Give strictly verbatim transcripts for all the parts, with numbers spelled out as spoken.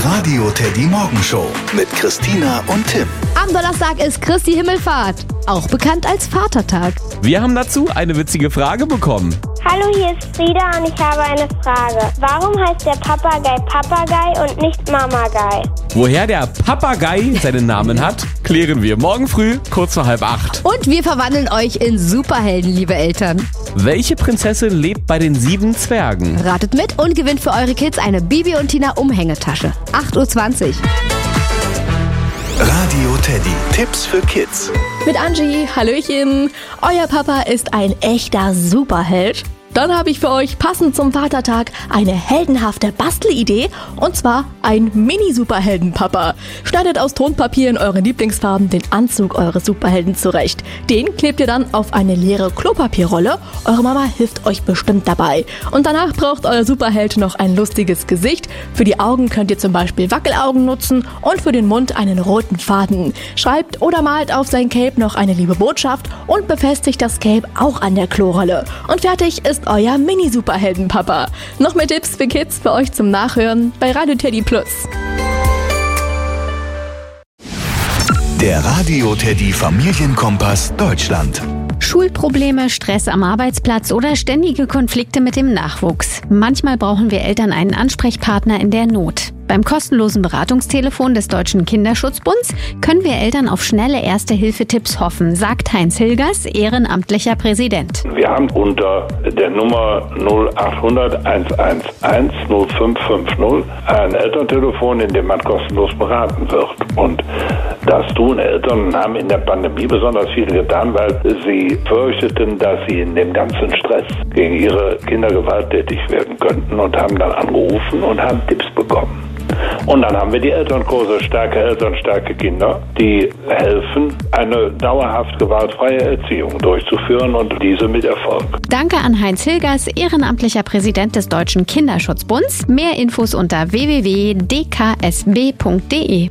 Radio Teddy Morgenshow mit Christina und Tim. Am Donnerstag ist Christi Himmelfahrt, auch bekannt als Vatertag. Wir haben dazu eine witzige Frage bekommen. Hallo, hier ist Frieda und ich habe eine Frage. Warum heißt der Papagei Papagei und nicht Mamagei? Woher der Papagei seinen Namen hat, klären wir morgen früh, kurz vor halb acht. Und wir verwandeln euch in Superhelden, liebe Eltern. Welche Prinzessin lebt bei den sieben Zwergen? Ratet mit und gewinnt für eure Kids eine Bibi und Tina Umhängetasche. acht Uhr zwanzig. Radio Teddy. Tipps für Kids. Mit Angie, Hallöchen. Euer Papa ist ein echter Superheld. Dann habe ich für euch passend zum Vatertag eine heldenhafte Bastelidee, und zwar ein Mini-Superhelden-Papa. Schneidet aus Tonpapier in euren Lieblingsfarben den Anzug eures Superhelden zurecht. Den klebt ihr dann auf eine leere Klopapierrolle. Eure Mama hilft euch bestimmt dabei. Und danach braucht euer Superheld noch ein lustiges Gesicht. Für die Augen könnt ihr zum Beispiel Wackelaugen nutzen und für den Mund einen roten Faden. Schreibt oder malt auf sein Cape noch eine liebe Botschaft und befestigt das Cape auch an der Klorolle. Und fertig ist euer Mini-Superhelden-Papa. Noch mehr Tipps für Kids für euch zum Nachhören bei Radio Teddy Plus. Der Radio Teddy Familienkompass Deutschland. Schulprobleme, Stress am Arbeitsplatz oder ständige Konflikte mit dem Nachwuchs. Manchmal brauchen wir Eltern einen Ansprechpartner in der Not. Beim kostenlosen Beratungstelefon des Deutschen Kinderschutzbunds können wir Eltern auf schnelle Erste-Hilfe-Tipps hoffen, sagt Heinz Hilgers, ehrenamtlicher Präsident. Wir haben unter der Nummer null achthundert eins eins eins null fünf fünf null ein Elterntelefon, in dem man kostenlos beraten wird. Und das tun Eltern, haben in der Pandemie besonders viel getan, weil sie fürchteten, dass sie in dem ganzen Stress gegen ihre Kinder gewalttätig werden könnten, und haben dann angerufen und haben Tipps bekommen. Und dann haben wir die Elternkurse Starke Eltern, starke Kinder, die helfen, eine dauerhaft gewaltfreie Erziehung durchzuführen, und diese mit Erfolg. Danke an Heinz Hilgers, ehrenamtlicher Präsident des Deutschen Kinderschutzbunds. Mehr Infos unter w w w punkt d k s b punkt d e.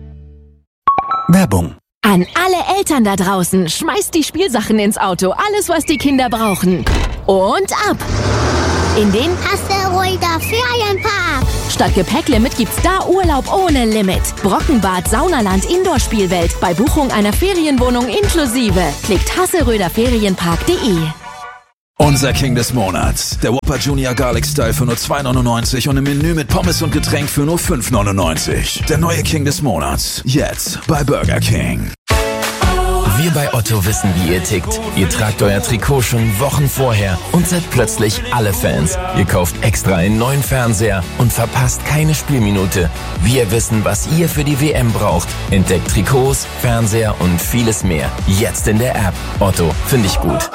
Werbung. An alle Eltern da draußen, schmeißt die Spielsachen ins Auto, alles was die Kinder brauchen. Und ab! In den Asteroider Ferienpark. Statt Gepäcklimit gibt's da Urlaub ohne Limit. Brockenbad, Saunaland, Indoor-Spielwelt. Bei Buchung einer Ferienwohnung inklusive. Klickt hasseröder ferienpark punkt de. Unser King des Monats. Der Whopper Junior Garlic Style für nur zwei neunundneunzig und im Menü mit Pommes und Getränk für nur fünf neunundneunzig. Der neue King des Monats. Jetzt bei Burger King. Wir bei Otto wissen, wie ihr tickt. Ihr tragt euer Trikot schon Wochen vorher und seid plötzlich alle Fans. Ihr kauft extra einen neuen Fernseher und verpasst keine Spielminute. Wir wissen, was ihr für die W M braucht. Entdeckt Trikots, Fernseher und vieles mehr. Jetzt in der App. Otto, finde ich gut.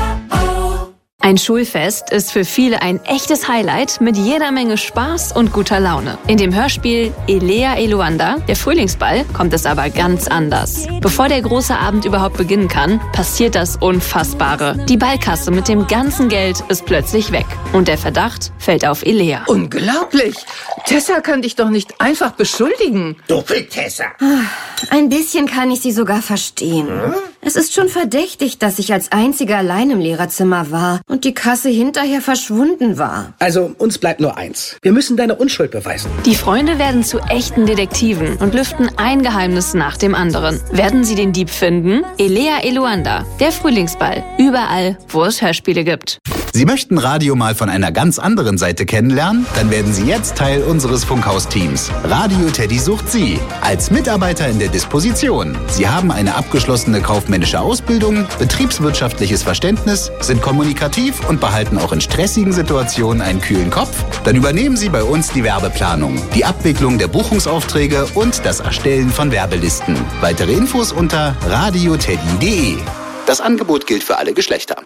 Ein Schulfest ist für viele ein echtes Highlight mit jeder Menge Spaß und guter Laune. In dem Hörspiel Elea Eluanda, der Frühlingsball, kommt es aber ganz anders. Bevor der große Abend überhaupt beginnen kann, passiert das Unfassbare. Die Ballkasse mit dem ganzen Geld ist plötzlich weg. Und der Verdacht fällt auf Elea. Unglaublich! Tessa kann dich doch nicht einfach beschuldigen. Doppel Tessa. Ein bisschen kann ich sie sogar verstehen. Hm? Es ist schon verdächtig, dass ich als Einzige allein im Lehrerzimmer war und die Kasse hinterher verschwunden war. Also, uns bleibt nur eins. Wir müssen deine Unschuld beweisen. Die Freunde werden zu echten Detektiven und lüften ein Geheimnis nach dem anderen. Werden sie den Dieb finden? Elea Eluanda, der Frühlingsball. Überall, wo es Hörspiele gibt. Sie möchten Radio mal von einer ganz anderen Seite kennenlernen? Dann werden Sie jetzt Teil unseres Funkhaus-Teams. Radio Teddy sucht Sie als Mitarbeiter in der Disposition. Sie haben eine abgeschlossene kaufmännische Ausbildung, betriebswirtschaftliches Verständnis, sind kommunikativ und behalten auch in stressigen Situationen einen kühlen Kopf? Dann übernehmen Sie bei uns die Werbeplanung, die Abwicklung der Buchungsaufträge und das Erstellen von Werbelisten. Weitere Infos unter radio teddy punkt de. Das Angebot gilt für alle Geschlechter.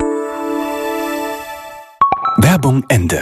Werbung Ende.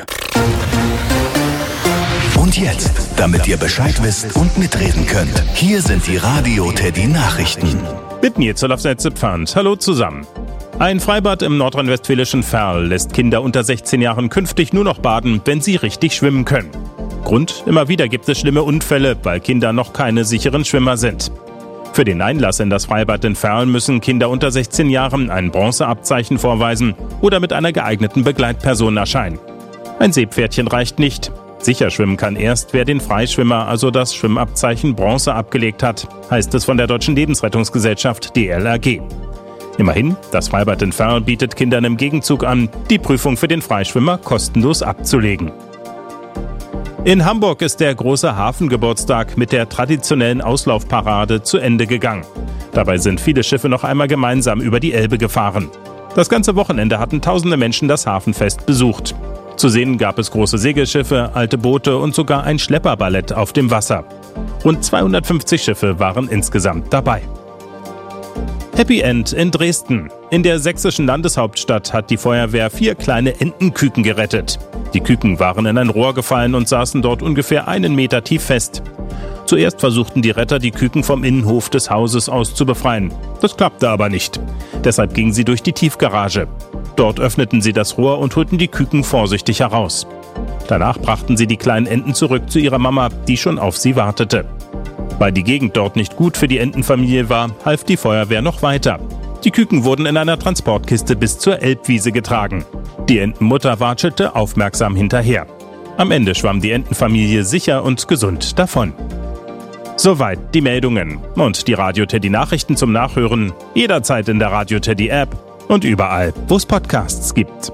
Und jetzt, damit ihr Bescheid wisst und mitreden könnt, hier sind die Radio Teddy Nachrichten. Mit mir zur Laufsätze Pfand. Hallo zusammen. Ein Freibad im nordrhein-westfälischen Verl lässt Kinder unter sechzehn Jahren künftig nur noch baden, wenn sie richtig schwimmen können. Grund: immer wieder gibt es schlimme Unfälle, weil Kinder noch keine sicheren Schwimmer sind. Für den Einlass in das Freibad in Verl müssen Kinder unter sechzehn Jahren ein Bronzeabzeichen vorweisen oder mit einer geeigneten Begleitperson erscheinen. Ein Seepferdchen reicht nicht. Sicher schwimmen kann erst, wer den Freischwimmer, also das Schwimmabzeichen Bronze, abgelegt hat, heißt es von der Deutschen Lebensrettungsgesellschaft D L R G. Immerhin, das Freibad in Verl bietet Kindern im Gegenzug an, die Prüfung für den Freischwimmer kostenlos abzulegen. In Hamburg ist der große Hafengeburtstag mit der traditionellen Auslaufparade zu Ende gegangen. Dabei sind viele Schiffe noch einmal gemeinsam über die Elbe gefahren. Das ganze Wochenende hatten tausende Menschen das Hafenfest besucht. Zu sehen gab es große Segelschiffe, alte Boote und sogar ein Schlepperballett auf dem Wasser. Rund zweihundertfünfzig Schiffe waren insgesamt dabei. Happy End in Dresden. In der sächsischen Landeshauptstadt hat die Feuerwehr vier kleine Entenküken gerettet. Die Küken waren in ein Rohr gefallen und saßen dort ungefähr einen Meter tief fest. Zuerst versuchten die Retter, die Küken vom Innenhof des Hauses aus zu befreien. Das klappte aber nicht. Deshalb gingen sie durch die Tiefgarage. Dort öffneten sie das Rohr und holten die Küken vorsichtig heraus. Danach brachten sie die kleinen Enten zurück zu ihrer Mama, die schon auf sie wartete. Weil die Gegend dort nicht gut für die Entenfamilie war, half die Feuerwehr noch weiter. Die Küken wurden in einer Transportkiste bis zur Elbwiese getragen. Die Entenmutter watschelte aufmerksam hinterher. Am Ende schwamm die Entenfamilie sicher und gesund davon. Soweit die Meldungen und die Radio Teddy Nachrichten zum Nachhören jederzeit in der Radio Teddy App und überall, wo es Podcasts gibt.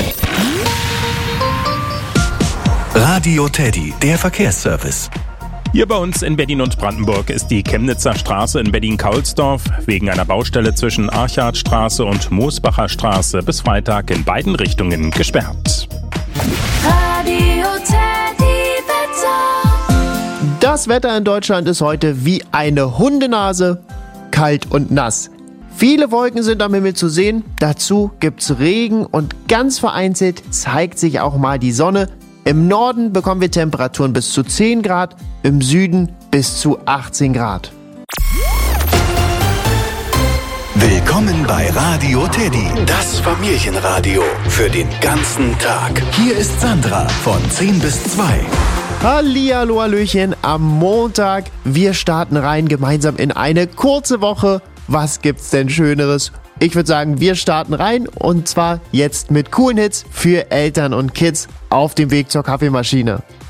Radio Teddy, der Verkehrsservice. Hier bei uns in Berlin und Brandenburg ist die Chemnitzer Straße in Berlin-Kaulsdorf wegen einer Baustelle zwischen Archardstraße und Moosbacher Straße bis Freitag in beiden Richtungen gesperrt. Radio Teddy Wetter. Das Wetter in Deutschland ist heute wie eine Hundenase, kalt und nass. Viele Wolken sind am Himmel zu sehen, dazu gibt's Regen und ganz vereinzelt zeigt sich auch mal die Sonne. Im Norden bekommen wir Temperaturen bis zu zehn Grad, im Süden bis zu achtzehn Grad. Willkommen bei Radio Teddy, das Familienradio für den ganzen Tag. Hier ist Sandra von zehn bis zwei. Hallihallo, Hallöchen am Montag. Wir starten rein gemeinsam in eine kurze Woche. Was gibt's denn Schöneres? Ich würde sagen, wir starten rein und zwar jetzt mit coolen Hits für Eltern und Kids auf dem Weg zur Kaffeemaschine.